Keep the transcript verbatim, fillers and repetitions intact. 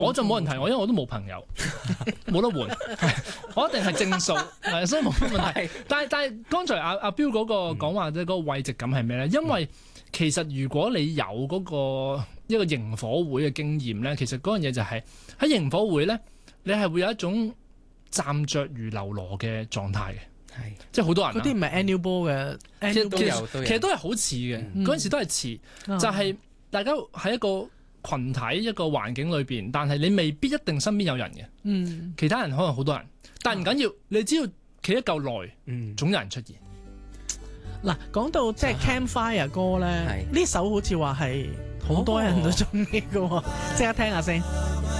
我就冇問題，我因為我都冇朋友，冇得換，我一定係正數，所以冇乜問題。但係但係，剛才阿阿彪嗰個講話即係嗰個慰藉感係咩咧？因為其實如果你有嗰個一個營火會嘅經驗咧，其實嗰樣嘢就係喺營火會咧，你係會有一種站着如嘍囉嘅狀態嘅。係，即係好多人嗰啲唔係 annual ball 嘅， 其實其實其實都係好似嘅，嗰陣、嗯、時都係似，嗯、就係大家喺一個群體一個環境裏邊，但係你未必一定身邊有人嘅，嗯，其他人可能好多人，但係唔緊要，你只要企得夠耐，嗯，總有人出現。嗱、嗯， 講到即係 Campfire 歌咧，呢首好似話係好多人都中意嘅喎，即刻聽下先。